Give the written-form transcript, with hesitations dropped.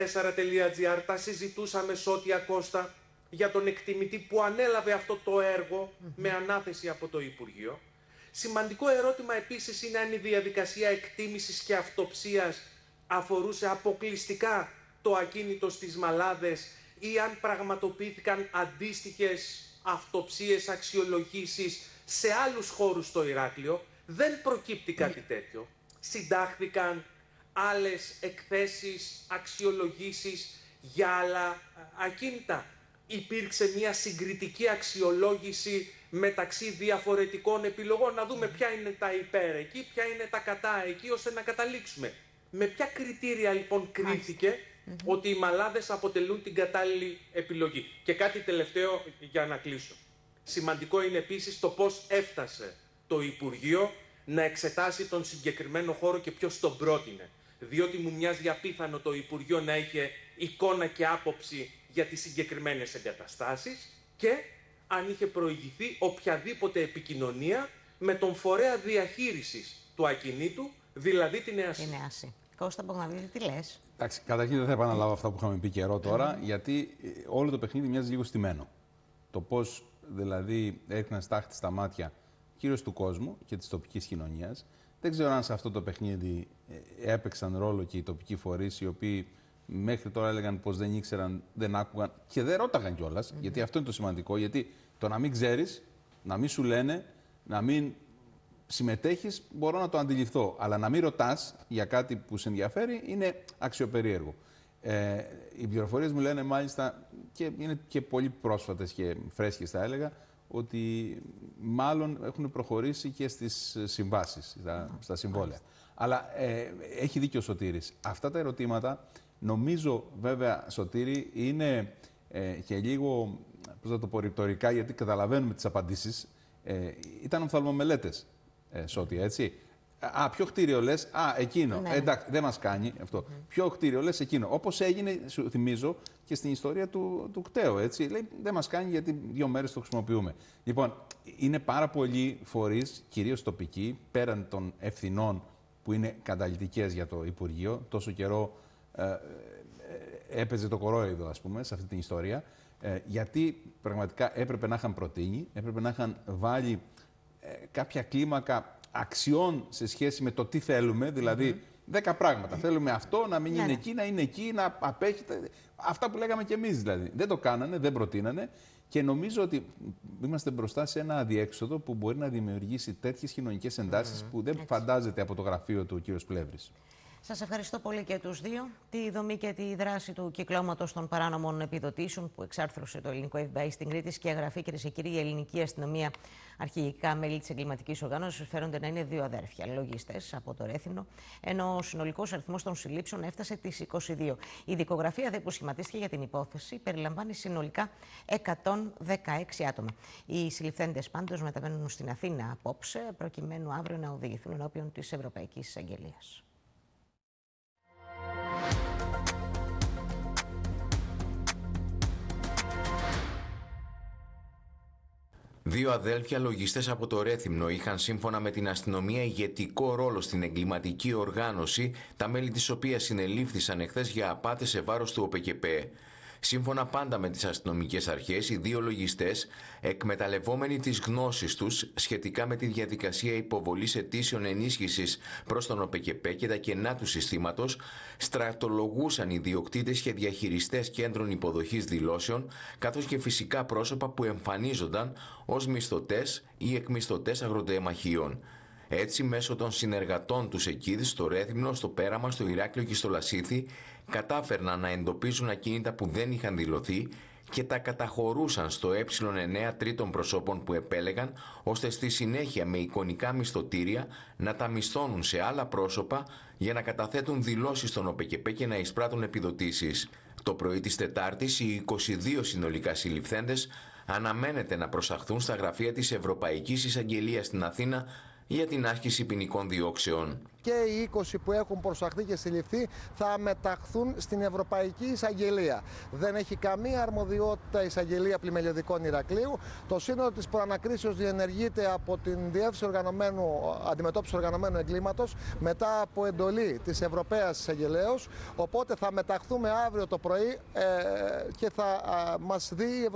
4.gr, τα συζητούσαμε Σώτια Κώστα για τον εκτιμητή που ανέλαβε αυτό το έργο με ανάθεση από το Υπουργείο. Σημαντικό ερώτημα επίσης είναι αν η διαδικασία εκτίμησης και αυτοψίας αφορούσε αποκλειστικά το ακίνητο στις Μαλάδες ή αν πραγματοποιήθηκαν αντίστοιχες αυτοψίες, αξιολογήσεις σε άλλους χώρους στο Ηράκλειο. Δεν προκύπτει κάτι τέτοιο. Συντάχθηκαν άλλες εκθέσεις, αξιολογήσεις για άλλα ακίνητα. Υπήρξε μια συγκριτική αξιολόγηση μεταξύ διαφορετικών επιλογών, να δούμε ποια είναι τα υπέρ εκεί, ποια είναι τα κατά εκεί, ώστε να καταλήξουμε. Με ποια κριτήρια λοιπόν κρίθηκε ότι οι Μαλάδες αποτελούν την κατάλληλη επιλογή. Και κάτι τελευταίο για να κλείσω. Σημαντικό είναι επίσης το πώς έφτασε το Υπουργείο να εξετάσει τον συγκεκριμένο χώρο και ποιος τον πρότεινε. Διότι μου μοιάζει απίθανο το Υπουργείο να είχε εικόνα και άποψη για τις συγκεκριμένες εγκαταστάσεις και αν είχε προηγηθεί οποιαδήποτε επικοινωνία με τον φορέα διαχείρισης του ακινήτου, δηλαδή την ΕΑΣΥ. Κώστα Μπογδανίδη, τι λες? Εντάξει, καταρχήν δεν θα επαναλάβω αυτά που είχαμε πει καιρό τώρα, γιατί όλο το παιχνίδι μοιάζει λίγο στημένο. Το πώς δηλαδή έριχναν στάχτη στα μάτια κυρίως του κόσμου και της τοπικής κοινωνίας. Δεν ξέρω αν σε αυτό το παιχνίδι έπαιξαν ρόλο και οι τοπικοί φορείς, οι οποίοι μέχρι τώρα έλεγαν πως δεν ήξεραν, δεν άκουγαν και δεν ρώταγαν κιόλας, γιατί αυτό είναι το σημαντικό. Γιατί το να μην ξέρεις, να μην σου λένε, να μην συμμετέχεις, μπορώ να το αντιληφθώ. Αλλά να μην ρωτάς για κάτι που σε ενδιαφέρει είναι αξιοπερίεργο. Οι πληροφορίες μου λένε μάλιστα, και είναι και πολύ πρόσφατες και φρέσκες θα έλεγα, ότι μάλλον έχουν προχωρήσει και στις συμβάσεις, στα συμβόλαια. Αλλά έχει δίκιο ο Σωτήρης. Αυτά τα ερωτήματα, νομίζω βέβαια, Σωτήρη, είναι και λίγο, πώς θα το πω, ρητορικά, γιατί καταλαβαίνουμε τις απαντήσεις. Ήταν οφθαλμομελέτες, Σώτια, έτσι. Ποιο κτίριο λες, εκείνο. Ναι. Εντάξει, δεν μας κάνει αυτό. Ποιο κτίριο λες, εκείνο. Όπως έγινε, σου θυμίζω, και στην ιστορία του κταίου, έτσι. Λέει, δεν μας κάνει γιατί 2 μέρες το χρησιμοποιούμε. Λοιπόν, είναι πάρα πολλοί φορείς, κυρίως τοπικοί, πέραν των ευθυνών που είναι καταλυτικές για το Υπουργείο. Τόσο καιρό έπαιζε το κορόιδο, ας πούμε, σε αυτή την ιστορία. Γιατί πραγματικά έπρεπε να είχαν προτείνει, έπρεπε να είχαν βάλει κάποια κλίμακα αξιών σε σχέση με το τι θέλουμε, δηλαδή 10 πράγματα. Θέλουμε αυτό, να μην είναι εκεί, να είναι εκεί, να απέχει. Αυτά που λέγαμε κι εμείς δηλαδή. Δεν το κάνανε, δεν προτείνανε και νομίζω ότι είμαστε μπροστά σε ένα αδιέξοδο που μπορεί να δημιουργήσει τέτοιες κοινωνικές εντάσεις που δεν φαντάζεται από το γραφείο του ο κ. Πλεύρης. Σας ευχαριστώ πολύ και τους δύο. Τη δομή και τη δράση του κυκλώματος των παράνομων επιδοτήσεων που εξάρθρωσε το ελληνικό FBI στην Κρήτη, σκιαγραφεί, κυρίες και κύριοι, η ελληνική αστυνομία. Αρχηγικά μέλη της εγκληματικής οργάνωσης φέρονται να είναι 2 αδέρφια, λογιστές από το Ρέθυμνο, ενώ ο συνολικός αριθμός των συλλήψεων έφτασε τις 22. Η δικογραφία που σχηματίστηκε για την υπόθεση περιλαμβάνει συνολικά 116 άτομα. Οι συλληφθέντες πάντως μεταβαίνουν στην Αθήνα απόψε, προκειμένου αύριο να οδηγηθούν ενώπιον της Ευρωπαϊκής Εισαγγελίας. Δύο αδέλφια λογιστές από το Ρέθυμνο είχαν σύμφωνα με την αστυνομία ηγετικό ρόλο στην εγκληματική οργάνωση, τα μέλη της οποίας συνελήφθησαν εχθές για απάτες σε βάρος του ΟΠΕΚΕΠΕ. Σύμφωνα πάντα με τις αστυνομικές αρχές, οι δύο λογιστές, εκμεταλλευόμενοι τις γνώσεις τους σχετικά με τη διαδικασία υποβολής αιτήσεων ενίσχυσης προς τον ΟΠΕΚΕΠΕ και τα κενά του συστήματος, στρατολογούσαν ιδιοκτήτες και διαχειριστές κέντρων υποδοχής δηλώσεων, καθώς και φυσικά πρόσωπα που εμφανίζονταν ως μισθωτές ή εκμισθωτές αγροτεμαχίων. Έτσι, μέσω των συνεργατών τους εκεί, στο Ρέθυμνο, στο Πέραμα, στο Ηράκλειο και στο Λασίθι, κατάφερναν να εντοπίζουν ακίνητα που δεν είχαν δηλωθεί και τα καταχωρούσαν στο Ε9 τρίτων προσώπων που επέλεγαν, ώστε στη συνέχεια με εικονικά μισθωτήρια να τα μισθώνουν σε άλλα πρόσωπα για να καταθέτουν δηλώσεις στον ΟΠΕΚΕΠΕ και να εισπράττουν επιδοτήσεις. Το πρωί της Τετάρτης, οι 22 συνολικά συλληφθέντες αναμένεται να προσαχθούν στα γραφεία της Ευρωπαϊκής Εισαγγελίας στην Αθήνα για την άσκηση ποινικών διώξεων. Και οι 20 που έχουν προσαχθεί και συλληφθεί θα μεταχθούν στην Ευρωπαϊκή Εισαγγελία. Δεν έχει καμία αρμοδιότητα η Εισαγγελία Πλημελιωδικών Ηρακλείου. Το σύνολο της προανακρίσεως διενεργείται από την Διεύθυνση Αντιμετώπισης Οργανωμένου Εγκλήματος μετά από εντολή της Ευρωπαίας Εισαγγελέως. Οπότε θα μεταχθούμε αύριο το πρωί και θα μας δει η